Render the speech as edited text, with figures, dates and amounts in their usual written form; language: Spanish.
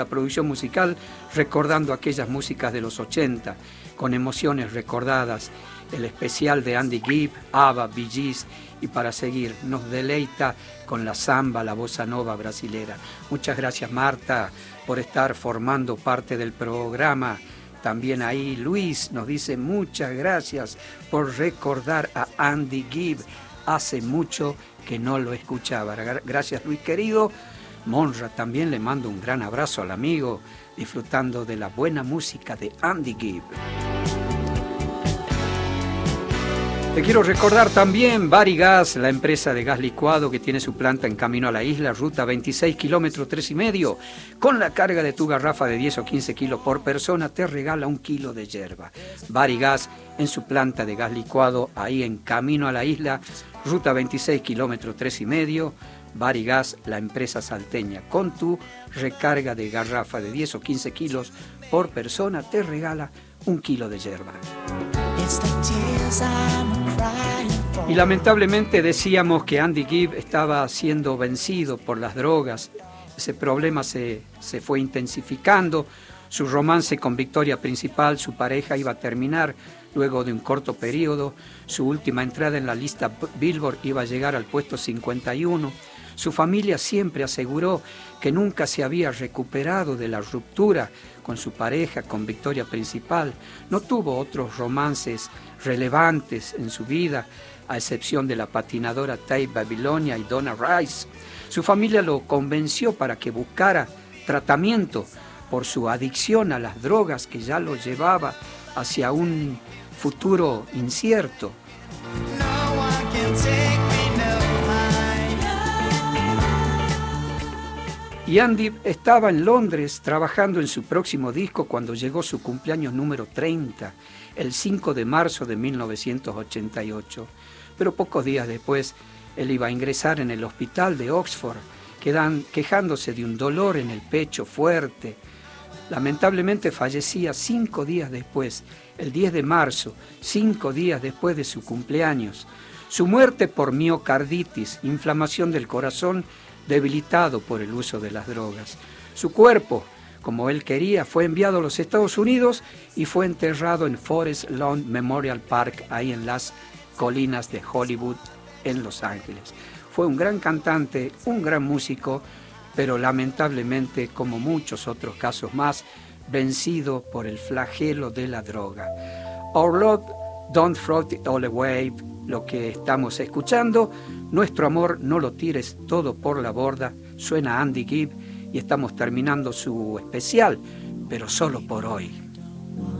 La producción musical recordando aquellas músicas de los 80, con emociones recordadas, el especial de Andy Gibb, ABBA, Bee Gees, y para seguir nos deleita con la samba, la bossa nova brasilera. Muchas gracias, Marta, por estar formando parte del programa. También ahí Luis nos dice muchas gracias por recordar a Andy Gibb. Hace mucho que no lo escuchaba. Gracias, Luis querido. Monra también le mando un gran abrazo al amigo, disfrutando de la buena música de Andy Gibb. Te quiero recordar también Varigas, la empresa de gas licuado que tiene su planta en camino a la isla, ruta 26 kilómetros 3,5. Con la carga de tu garrafa de 10 o 15 kilos por persona, te regala 1 kilo de yerba. Varigas en su planta de gas licuado, ahí en camino a la isla, ruta 26 kilómetros 3,5. Varigas, la empresa salteña, con tu recarga de garrafa de 10 o 15 kilos por persona, te regala 1 kilo de yerba. Y lamentablemente decíamos que Andy Gibb estaba siendo vencido por las drogas. Ese problema se fue intensificando. Su romance con Victoria Principal, su pareja, iba a terminar luego de un corto periodo. Su última entrada en la lista Billboard iba a llegar al puesto 51. Su familia siempre aseguró que nunca se había recuperado de la ruptura con su pareja, con Victoria Principal. No tuvo otros romances relevantes en su vida, a excepción de la patinadora Tay Babilonia y Donna Rice. Su familia lo convenció para que buscara tratamiento por su adicción a las drogas que ya lo llevaba hacia un futuro incierto. Y Andy estaba en Londres trabajando en su próximo disco cuando llegó su cumpleaños número 30, el 5 de marzo de 1988. Pero pocos días después, él iba a ingresar en el hospital de Oxford, quejándose de un dolor en el pecho fuerte. Lamentablemente fallecía 5 días después, el 10 de marzo, 5 días después de su cumpleaños. Su muerte por miocarditis, inflamación del corazón, debilitado por el uso de las drogas. Su cuerpo, como él quería, fue enviado a los Estados Unidos y fue enterrado en Forest Lawn Memorial Park, ahí en las colinas de Hollywood, en Los Ángeles. Fue un gran cantante, un gran músico, pero lamentablemente, como muchos otros casos más, vencido por el flagelo de la droga. Our Lord, Don't Throw It All Away, lo que estamos escuchando, Nuestro amor, no lo tires todo por la borda, suena Andy Gibb y estamos terminando su especial, pero solo por hoy.